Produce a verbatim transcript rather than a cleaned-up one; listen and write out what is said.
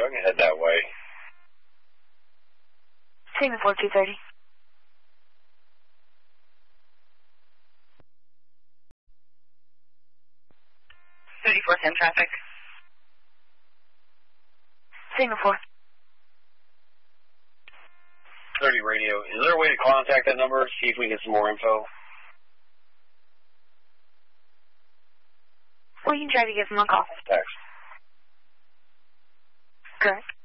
radio. I'm going to head that way. Signal four two thirty. thirty-four ten traffic. Signal four. thirty radio. Is there a way to contact that number, see if we can get some more info? Well, you can try to give them a call. Text. Correct.